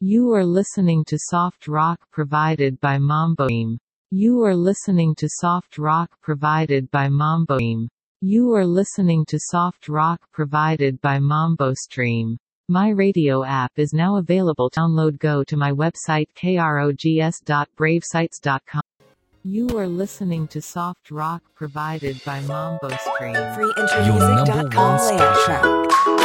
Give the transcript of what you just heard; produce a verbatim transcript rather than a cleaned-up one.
You are listening to soft rock provided by Mamboim. You are listening to soft rock provided by Mamboim. You are listening to soft rock provided by MamboStream. My radio app is now available. Download. Go to my website krogs dot bravesites dot com. You are listening to soft rock provided by MamboStream. free intro music dot com layout track.